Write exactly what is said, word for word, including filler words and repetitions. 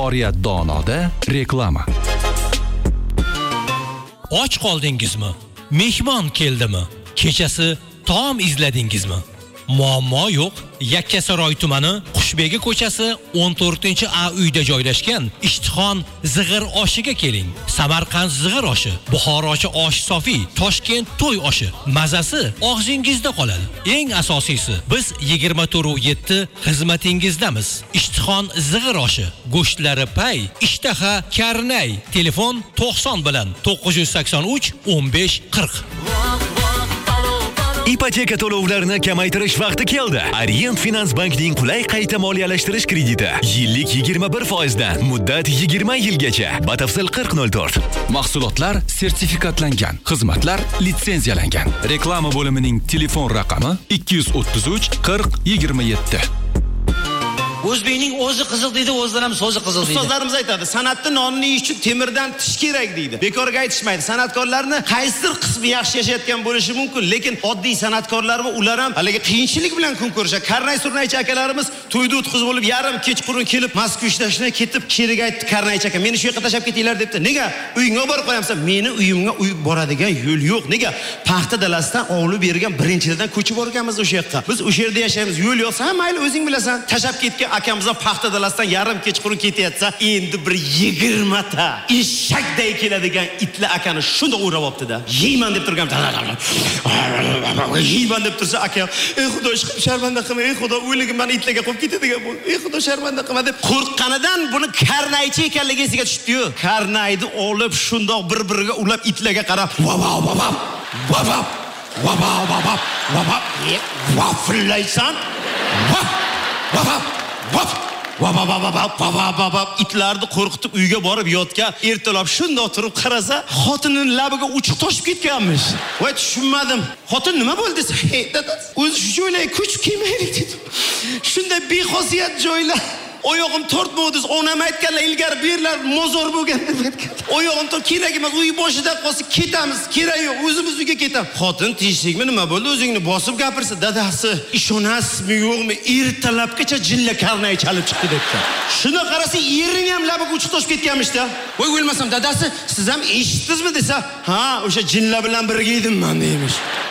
Oriyat Donoda reklama. Och qoldingizmi? Mehmon keldimi? Kechasi taom izladingizmi? Muammo yo'q. Yakkasaroy tumani Qushbegi ko'chasi o'n to'rtinchi A uyda joylashgan Ishtixon zig'ir oshiga keling. Samarqand zig'ir oshi, Buxorochi osh sofi, Toshkent to'y oshi. Mazasi og'zingizda qoladi. Eng asosiysi, biz yigirma to'rt yetti xizmatingizdamiz. Ishtixon zig'ir oshi, go'shtlari pay, ishtaha karnay. Telefon to'qson bilan to'qqiz yuz sakson uch o'n besh qirq. Ipoteka to'lovlarini kamaytirish vaqti keldi. Orient Finans Bankning qulay qayta moliyalashtirish krediti yillik yigirma bir foizdan, muddat yigirma yilgacha. Batafsil qirq nol to'rt. Mahsulotlar sertifikatlangan, xizmatlar litsenziyalangan. Reklama bo'limining telefon raqami ikki yuz o'ttiz uch qirq yigirma yetti. O'zbekning o'zi qiziq deydi, o'zidan ham so'zi qiziq deydi. Ustozlarimiz aytadi, san'atni nonni yeyish uchun temirdan tish kerak deydi. Bekorga aytishmaydi. San'atkorlarni qaysidir qismi yaxshi yashayotgan bo'lishi mumkin, lekin oddiy san'atkorlar va ular ham haligi qiyinchilik bilan kun ko'rishadi. Karnay Surnaychi akalarimiz to'yda o'tkazib bo'lib, yarim kechqurun kelib, Moskva ishlashni ketib, sheriga aytdi Karnaychi aka, meni shu yoqqa tashlab ketinglar debdi. Nega? Uyingga borib qo'yamsan. Meni uyimga uyib boradigan yo'l yo'q. Nega? Paxta dalasidan ovlib bergan birinchidan ko'chib borganmiz o'sha yoqqa. Biz o'sha yerda yashaymiz. Yo'l yo'qsa, ha mayli o'zing bilasan. Tashlab ketgan akamizdan paxta dalasidan yarim kechqurun ketyapsa, endi bir yigirma ta eshakday keladigan itlar akani shunda o'rab olibdi-da. Yeyman deb turgan. Yeyman deb tursa aka, "Ey Xudo, ishqim sharmanda qilma, ey Xudo, o'ligim meni itlarga qo'yib ketadigan bo'ldi. Ey Xudo, sharmanda qilma" deb qo'rqqanidan buni Karnaychi ekanligi esiga tushdi-yu. Karnayni olib shundoq bir-biriga ulab itlarga qarab, "Vavav, vavav, vavav, vavav, vavav, vavav, vafillaysan? Vav, vavav." Vap! Vap vap vap vap vap vap itlarni qo'rqitib uyga borib yotgan, ertalab shundoq turib qarasa, xotinining labiga uchiq toshib ketganmish. Voy tushunmadim. Xotin nima bo'ldi desa, "Hey, dada, o'zi shu joylarga ko'chib kelmaylik" dedi. Shunday bexosiyat joylar. Oyog'im tortmovdi. Onam aytganlar, ilgari bu yerlar mozor bo'lgan deb aytgan. Oyog'im tort kerak emas, uy boshida qolsa ketamiz, kerak yo'q, o'zimiz uyga ketamiz. Xotin tinchlikmi, nima bo'ldi? O'zingni bosib gapirsa, dadasi, ishonasizmi yo'qmi, ertalabgacha jinla Karnay chalib chiqdi debdi. Shuni qarasa, ering ham labiga uchiq toshib ketganmish-da. Voy o'lmasam, dadasi, siz ham eshitdingizmi desa, "Ha, o'sha jinlar bilan birga edim men" deymish.